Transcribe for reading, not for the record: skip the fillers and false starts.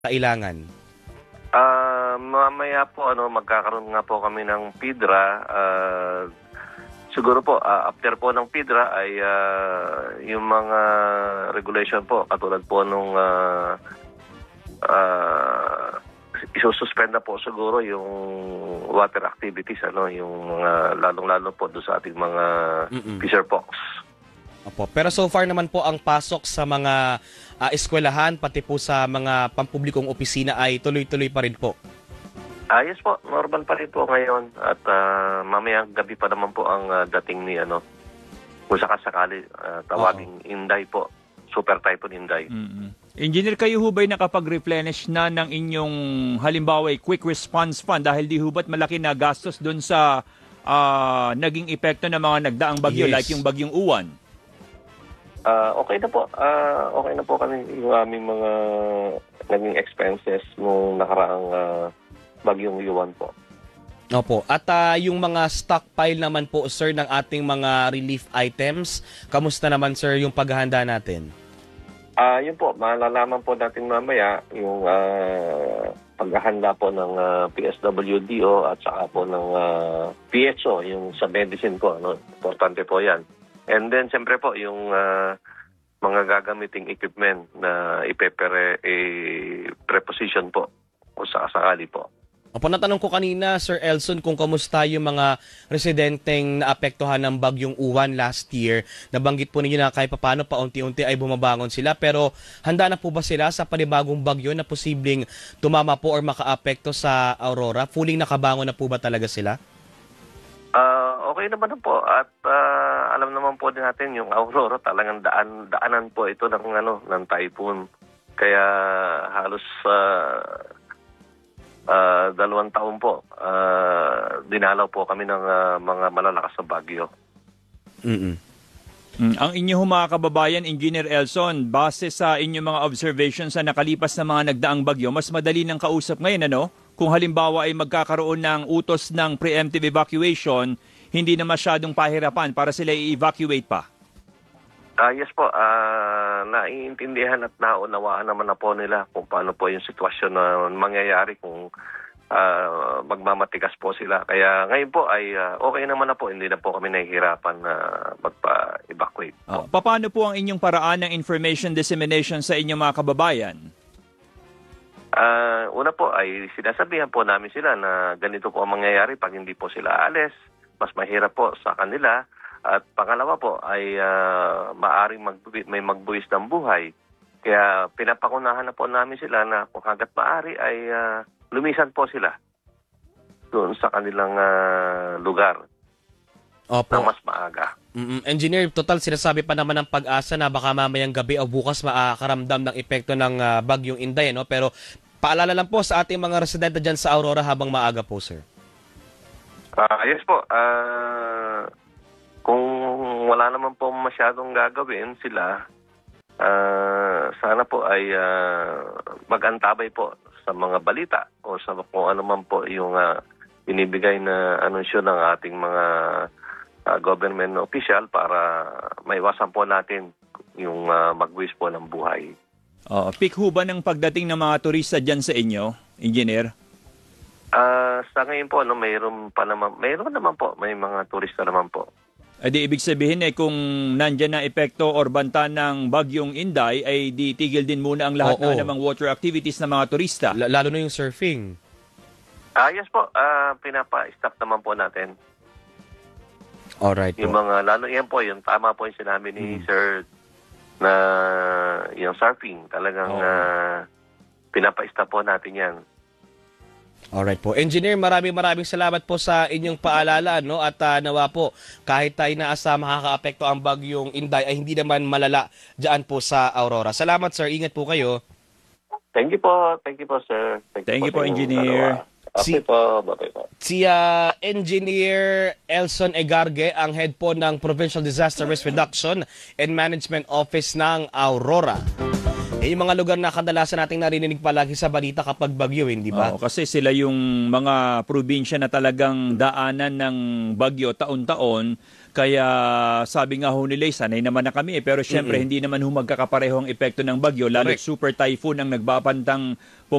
kailangan? Mamaya po magkakaroon nga po kami ng PIDRA. Siguro po after po ng PIDRA ay yung mga regulation po katulad po nung isususpend na po siguro yung water activities, yung mga lalong-lalo po doon sa ating mga fisher folks. Opo. Pero so far naman po ang pasok sa mga eskwelahan pati po sa mga pampublikong opisina ay tuloy-tuloy pa rin po. Yes po, normal pa rin po ngayon at mamayang gabi pa naman po ang dating ni kung sakasakali tawaging Inday po, Super Typhoon Inday. Engineer, kayo hubay nakapag-replenish na ng inyong halimbawa quick response fund dahil di hubat malaki na gastos doon sa naging epekto ng mga nagdaang bagyo like yung bagyong Uwan? Okay na po. Okay na po kami yung aming mga naging expenses nung nakaraang bagyong Uwan po. Opo. At yung mga stockpile naman po, sir, ng ating mga relief items, kamusta naman, sir, yung paghahanda natin? Yun po, malalaman po natin mamaya yung paghahanda po ng PSWDO at saka po ng PHO, yung sa medicine po. Importante po yan. And then, siyempre po, yung mga gagamiting equipment na preposition po o sakasakali po. Opo, natanong ko kanina, Sir Elson, kung kamusta yung mga residenteng naapektuhan ng bagyong Uwan last year. Nabanggit po ninyo na kahit paano paunti-unti ay bumabangon sila. Pero handa na po ba sila sa panibagong bagyo na posibleng tumama po or makaapekto sa Aurora? Fully nakabangon na po ba talaga sila? Okay naman po at alam naman po din natin yung Aurora talagang daanan po ito ng typhoon. Kaya halos 2 taon po dinalaw po kami ng mga malalakas na bagyo. Ang inyong mga kababayan, Engineer Elson, base sa inyong mga observations sa nakalipas na mga nagdaang bagyo, mas madali ng kausap ngayon, Kung halimbawa ay magkakaroon ng utos ng preemptive evacuation, hindi na masyadong pahirapan para sila i-evacuate pa? Yes po, naiintindihan at naunawaan naman na po nila kung paano po yung sitwasyon na mangyayari kung magmamatigas po sila. Kaya ngayon po ay okay naman na po, hindi na po kami nahihirapan na magpa-evacuate. Paano po ang inyong paraan ng information dissemination sa inyong mga kababayan? Una po ay sinasabihan po namin sila na ganito po ang mangyayari pag hindi po sila alis. Mas mahirap po sa kanila. At pangalawa po ay maaring may magbuwis ng buhay. Kaya pinapakunahan na po namin sila na kung hanggat maaari ay lumisan po sila doon sa kanilang lugar. Opo. Na mas maaga. Engineer, total sinasabi pa naman ng Pag-asa na baka mamayang gabi o bukas makakaramdam ng epekto ng bagyong Inday, Pero paalala lang po sa ating mga residente dyan sa Aurora habang maaga po, sir. Yes po. Kung wala naman po masyadong gagawin sila, sana po ay mag-antabay po sa mga balita o sa kung ano man po yung binibigay na anunsyo ng ating mga government official para maiwasan po natin yung magbuwis po ng buhay. Peak ho ba ng pagdating ng mga turista dyan sa inyo, Engineer? Sa ngayon po, mayroon naman po, may mga turista naman po. Di ibig sabihin kung nandyan na epekto or banta ng bagyong Inday ay ditigil din muna ang lahat ng namang water activities ng mga turista. Lalo na yung surfing. Yes po, pinapa-stop naman po natin. Alright po. Yung mga, lalo yan po, yung tama po yung sinabi ni Sir na yung surfing, talagang pinapa-stop po natin yan. Alright po. Engineer, maraming salamat po sa inyong paalala, at nawa po kahit tayo inaasa makakaapekto ang bagyong Inday ay hindi naman malala diyan po sa Aurora. Salamat, sir. Ingat po kayo. Thank you po, sir. Thank you po, Engineer. Okay po, bye-bye po. Si Engineer Elson Egarge, ang head po ng Provincial Disaster Risk Reduction and Management Office ng Aurora. Yung mga lugar na kadalasan nating narinig palagi sa balita kapag bagyo, hindi ba? Oo, kasi sila yung mga probinsya na talagang daanan ng bagyo taon-taon. Kaya sabi nga ho nila, sanay naman na kami. Pero syempre, hindi naman ho magkakapareho ang epekto ng bagyo. Lalo Correct. super typhoon ang nagbabantang